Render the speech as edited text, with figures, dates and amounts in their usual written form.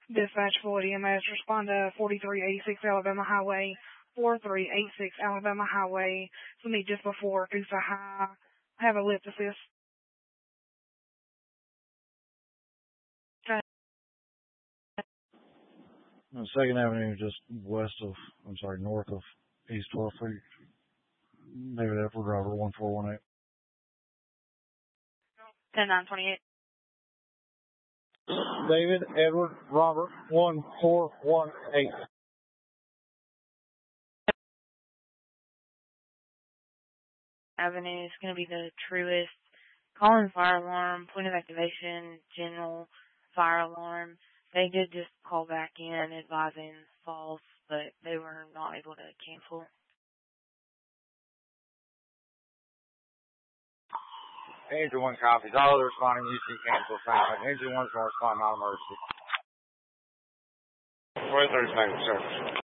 Dispatch Floyd EMS, respond to 4386 Alabama Highway, 4386 Alabama Highway. So meet just before Coosa High. Have a lift assist. Second Avenue, just north of East 12th Street. David Edward, driver 1418. 10928. David Edward, Robert 1418. Avenue is going to be the truest. Calling fire alarm, point of activation, general fire alarm. They did just call back in advising false, but they were not able to cancel. Angel 1 copies. All other responding UC cancel. Angel 1's going to respond non-emergency. 23rd, sir.